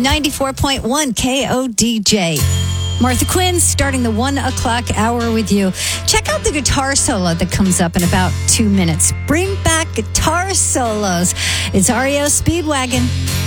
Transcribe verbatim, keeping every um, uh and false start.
ninety-four point one K O D J. Martha Quinn starting the one o'clock hour with you. Check out the guitar solo that comes up in about two minutes. Bring back guitar solos. It's R E O Speedwagon.